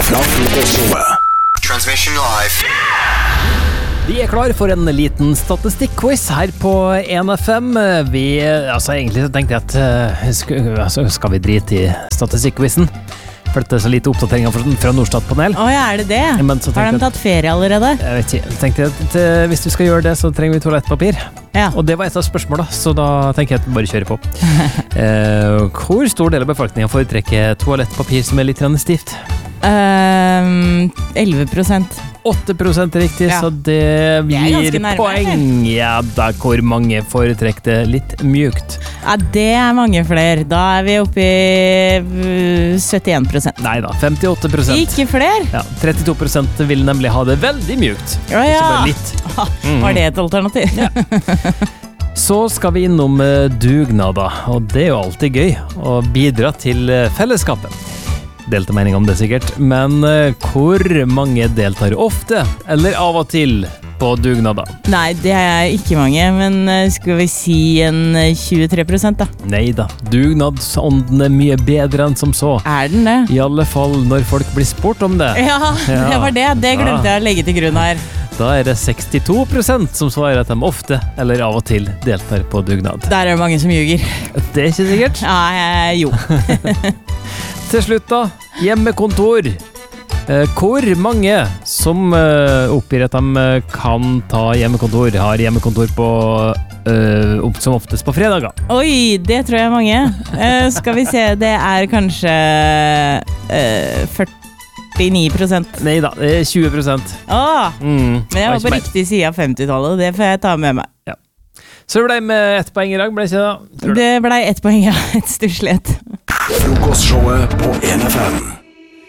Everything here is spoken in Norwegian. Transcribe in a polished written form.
fra frokostshowet. Transmission live. Vi klar for en liten statistikk-quiz her på 1FM. Egentlig så tenkte jeg at skal vi drite i statistikk-quizen? For det er så lite oppdateringer fra Norstat-panel. Er det det? Har de tatt ferie allerede? Jeg vet ikke. Jeg tenkte at hvis du skal gjøre det, så trenger vi toalettpapir. Ja. Og det var et av spørsmålene, så da tenker jeg at vi bare kjører på. Hvor stor del av befolkningen foretrekker toalettpapir som er litt stivt? 11%. 8% riktig, Ja. så det blir poeng. Ja da, hvor mange foretrekker det litt mjukt? Ja, det er mange flere. Da er vi oppe i 71%. Nei da, 58%. Ikke flere? Ja, 32% vil nemlig ha det veldig mjukt. Å ja. Ikke bare litt. Var det et alternativ? Ja. Så skal vi innom dugnader, og det er jo alltid gøy å bidra til fellesskapet. Delte mening om det sikkert, men hvor mange deltar ofte, eller av og til, på dugnader? Nei, det er ikke mange, men skal vi si en 23% da? Nei da, dugnadsånden er mye bedre enn som så. Er den det? I alle fall når folk blir spurt om det. Ja, det var det. Det glemte jeg å legge til grunn her. Da er det 62% som svarer at de ofte, eller av og til, deltar på dugnad. Der er det mange som ljuger. Det er ikke sikkert. Ja, jo. Til slutt da, hjemmekontor. Hvor mange som oppgir at de kan ta hjemmekontor, har hjemmekontor på, som oftest på fredager? Oi, det tror jeg er mange. Skal vi se, det er kanskje 49%. Nei da, det er 20%. Men jeg var på riktig side av 50-tallet, det får jeg ta med meg. Ja. Så det ble med 1 poeng i dag, ble det ikke da? Det ble 1 poeng, ja. Et stusslig et. Frokostshowet på 1FM.